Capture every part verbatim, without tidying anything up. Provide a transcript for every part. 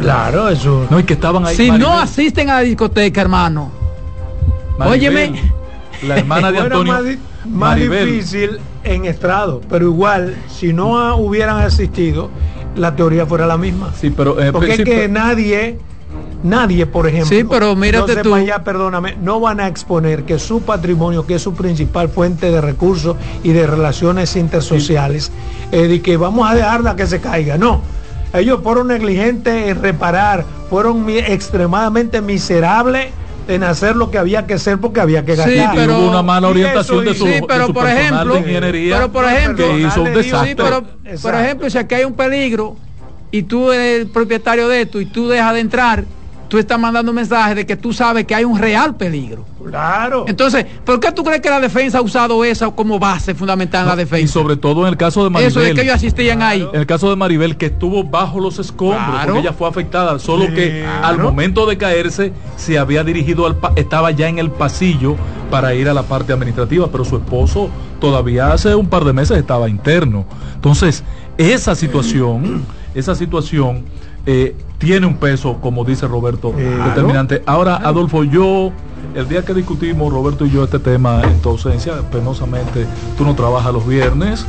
Claro, eso. No, y que estaban ahí. Si Maribel, no asisten a la discoteca, hermano. Maribel, Óyeme. la hermana de Antonio. Más, di- más Maribel. difícil en estrado, pero igual, si no a- hubieran asistido, la teoría fuera la misma. Sí, pero eh, Porque sí, es que pero- nadie, nadie, por ejemplo, Sí, pero mírate no tú. sepa ya, perdóname, no van a exponer que su patrimonio, que es su principal fuente de recursos y de relaciones intersociales, eh, de que vamos a dejarla que se caiga. No, ellos fueron negligentes en reparar, fueron mi- extremadamente miserables en hacer lo que había que hacer porque había que Sí, gastar. pero- hubo una mala Y orientación eso de su, Sí, de pero su por personal ejemplo, de ingeniería, pero por ejemplo, que hizo un Dale, desastre. Sí, pero Exacto. por ejemplo, si aquí hay un peligro y tú eres el propietario de esto y tú dejas de entrar, tú estás mandando un mensaje de que tú sabes que hay un real peligro. Claro. Entonces, ¿por qué tú crees que la defensa ha usado esa como base fundamental en la y defensa? sobre todo en el caso de Maribel. Eso de que ellos asistían ahí. En el caso de Maribel, que estuvo bajo los escombros, Claro. porque ella fue afectada, solo Sí, que claro. al momento de caerse se había dirigido al pa- estaba ya en el pasillo para ir a la parte administrativa, pero su esposo todavía hace un par de meses estaba interno. Entonces, esa situación, esa situación eh, tiene un peso, como dice Roberto, Claro. determinante. Ahora, Adolfo, yo el día que discutimos, Roberto y yo, este tema en tu ausencia, penosamente, tú no trabajas los viernes.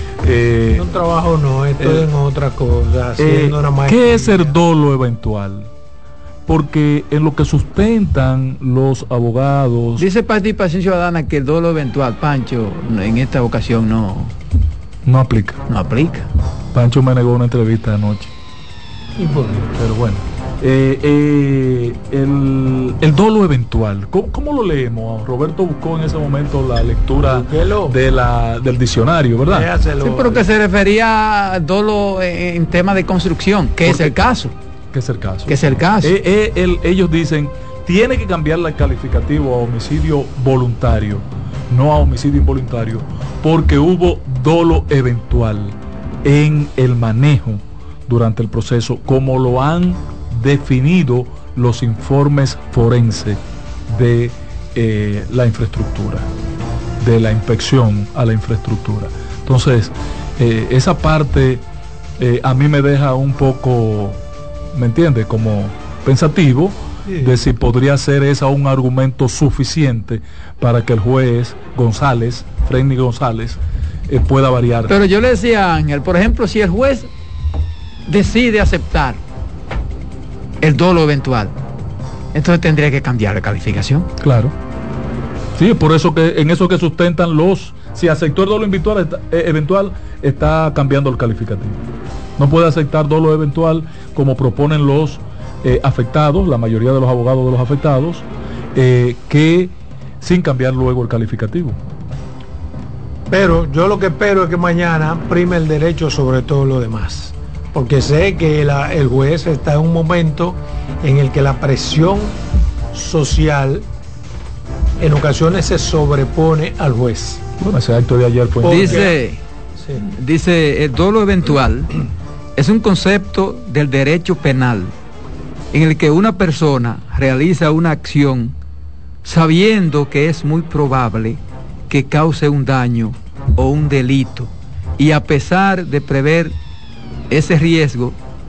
Eh, Un trabajo no, estoy eh, en otra cosa, eh, haciendo una maestría. ¿Qué es el dolo eventual? Porque en lo que sustentan los abogados, Dice Participación Ciudadana que el dolo eventual, Pancho, en esta ocasión no, no aplica. no aplica. Pancho me negó una entrevista anoche, ¿Y por qué? pero bueno. Eh, eh, el, el dolo eventual, ¿cómo, cómo lo leemos? Roberto buscó en ese momento la lectura Búsquelo. de la, del diccionario, ¿verdad? Léaselo. Sí, pero que se refería a dolo en, en tema de construcción, que es Porque- el caso, Que es el caso. que es el caso. Eh, eh, el- ellos dicen, tiene que cambiar el calificativo a homicidio voluntario, no a homicidio involuntario, porque hubo dolo eventual en el manejo durante el proceso, como lo han definido los informes forenses de eh, la infraestructura, de la inspección a la infraestructura. Entonces, eh, esa parte eh, a mí me deja un poco, ¿me entiende? Como pensativo, Sí. de si podría ser esa un argumento suficiente para que el juez González, Freddy González, eh, pueda variar. Pero yo le decía a Ángel, por ejemplo, si el juez decide aceptar el dolo eventual, entonces tendría que cambiar la calificación. Claro. Sí, por eso que en eso que sustentan los, si aceptó el dolo eventual, está, eh, eventual, está cambiando el calificativo. No puede aceptar dolo eventual como proponen los eh, afectados, la mayoría de los abogados de los afectados, eh, que sin cambiar luego el calificativo. Pero yo lo que espero es que mañana prime el derecho sobre todo lo demás. Porque sé que la- el juez está en un momento en el que la presión social en ocasiones se sobrepone al juez. Bueno, ese acto de ayer fue... Porque- Dice, Sí. dice, el dolo eventual es un concepto del derecho penal en el que una persona realiza una acción sabiendo que es muy probable que cause un daño o un delito y a pesar de prever ese riesgo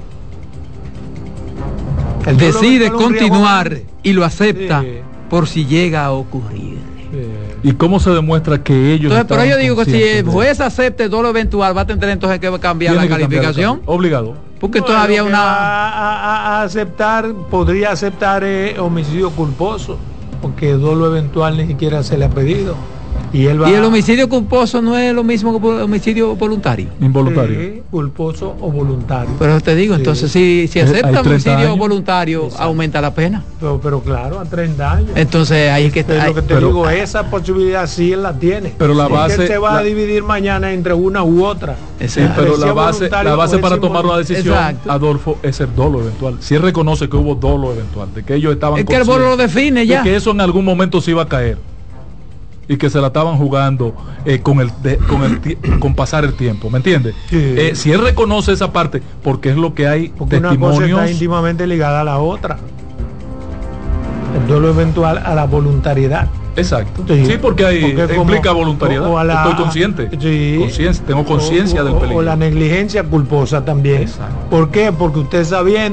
El dolo decide eventual es un riesgo continuar grande. y lo acepta Sí. por si llega a ocurrir. ¿Y cómo se demuestra que ellos... Entonces, pero estaban yo digo que si conscientes el de- juez acepta el dolo eventual, va a tener entonces que cambiar Tiene la que cambiar calificación, la- Obligado. porque No, todavía lo que una... va a, a- a aceptar, podría aceptar eh, homicidio culposo, porque dolo eventual ni siquiera se le ha pedido. Y él va Y el homicidio culposo no es lo mismo que el homicidio voluntario. Involuntario. Sí, culposo o voluntario. Pero te digo, Sí. entonces si, si Eh, acepta hay treinta homicidio años. voluntario, Exacto. aumenta la pena. Pero, pero claro, a treinta años. Entonces ahí es que Pero está. lo que te pero- digo, esa posibilidad sí él la tiene. Pero la Porque base- él se va la- a dividir mañana entre una u otra. Sí, Exacto. pero sea la base, voluntario la base o es para tomar una involuntario. decisión, Exacto. Adolfo, es el dolo eventual. Si él reconoce que hubo dolo eventual, de que ellos estaban Es que el bolo lo conscientes define de ya. que eso en algún momento se iba a caer y que se la estaban jugando eh, con el de- con el ti- con pasar el tiempo, ¿me entiendes? Sí. Eh, si él reconoce esa parte, porque es lo que hay Porque una cosa testimonios. está íntimamente ligada a la otra. El dolo eventual a la voluntariedad. Exacto. Sí, porque ahí Porque como- implica voluntariedad. o- o a la- Estoy consciente. Sí. Conciencia, tengo conciencia O- del o- peligro. O la negligencia culposa también. Exacto. ¿Por qué? Porque usted sabiendo